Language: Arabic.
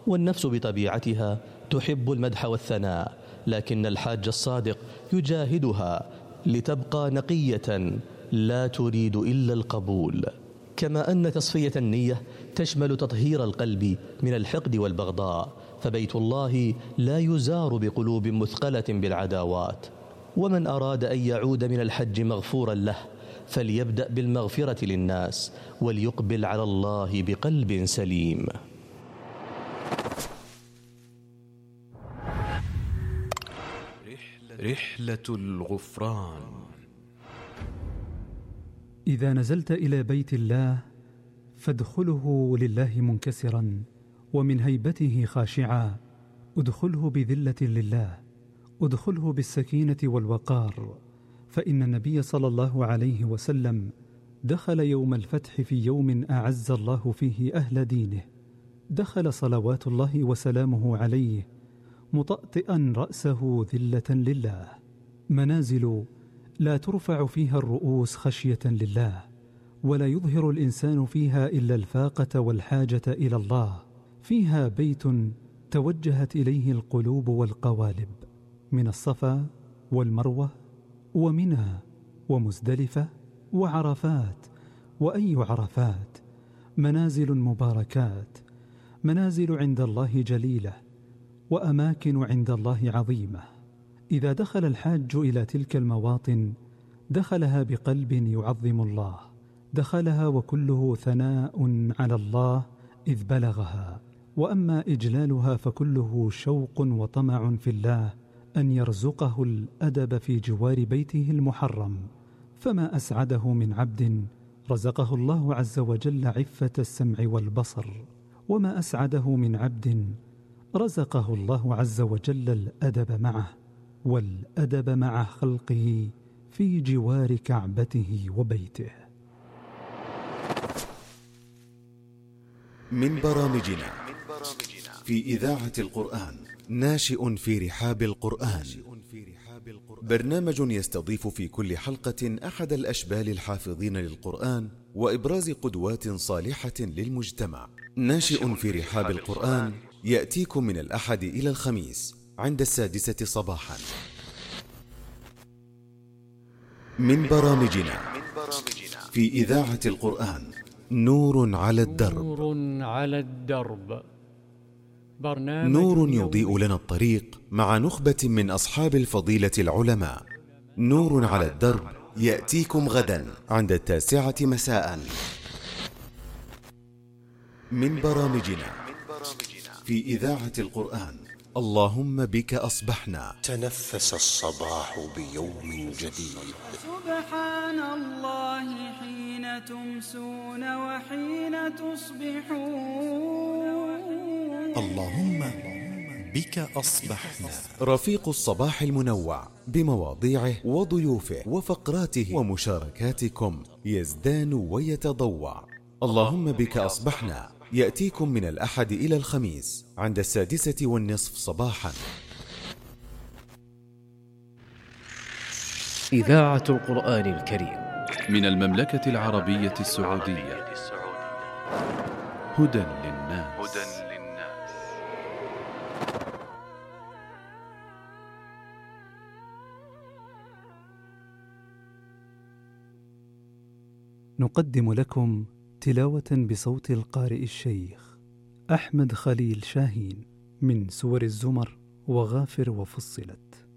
والنفس بطبيعتها تحب المدح والثناء، لكن الحاج الصادق يجاهدها لتبقى نقية لا تريد إلا القبول. كما أن تصفية النية تشمل تطهير القلب من الحقد والبغضاء، فبيت الله لا يزار بقلوب مثقلة بالعداوات. ومن أراد أن يعود من الحج مغفورا له فليبدأ بالمغفرة للناس وليقبل على الله بقلب سليم. رحلة الغفران. إذا نزلت إلى بيت الله فادخله لله منكسرا ومن هيبته خاشعا، ادخله بذلة لله، ادخله بالسكينة والوقار. فإن النبي صلى الله عليه وسلم دخل يوم الفتح في يوم أعز الله فيه أهل دينه، دخل صلوات الله وسلامه عليه مطأطئا رأسه ذلة لله. منازل لا ترفع فيها الرؤوس خشية لله، ولا يظهر الإنسان فيها إلا الفاقة والحاجة إلى الله. فيها بيت توجهت إليه القلوب والقوالب، من الصفا والمروة ومنى ومزدلفة وعرفات وأي عرفات. منازل مباركات، منازل عند الله جليلة، وأماكن عند الله عظيمة. إذا دخل الحاج إلى تلك المواطن دخلها بقلب يعظم الله، دخلها وكله ثناء على الله إذ بلغها. وأما إجلالها فكله شوق وطمع في الله أن يرزقه الأدب في جوار بيته المحرم. فما أسعده من عبد رزقه الله عز وجل عفة السمع والبصر، وما أسعده من عبد رزقه الله عز وجل الأدب معه والأدب مع خلقه في جوار كعبته وبيته. من برامجنا في إذاعة القرآن ناشئ في رحاب القرآن، برنامج يستضيف في كل حلقة أحد الأشبال الحافظين للقرآن وإبراز قدوات صالحة للمجتمع. ناشئ في رحاب القرآن يأتيكم من الأحد إلى الخميس عند 6:00 صباحا. من برامجنا في إذاعة القرآن نور على الدرب. نور يضيء لنا الطريق مع نخبة من أصحاب الفضيلة العلماء. نور على الدرب يأتيكم غدا عند 9:00 مساء. من برامجنا في إذاعة القرآن اللهم بك أصبحنا. تنفس الصباح بيوم جديد. سبحان الله حين تمسون وحين تصبحون. اللهم بك أصبحنا. رفيق الصباح المنوع بمواضيعه وضيوفه وفقراته ومشاركاتكم يزدان ويتضوع. اللهم بك أصبحنا يأتيكم من الأحد إلى الخميس عند 6:30 صباحا. إذاعة القرآن الكريم من المملكة العربية السعودية. هدى للناس. نقدم لكم تلاوة بصوت القارئ الشيخ أحمد خليل شاهين من سور الزمر وغافر وفصلت.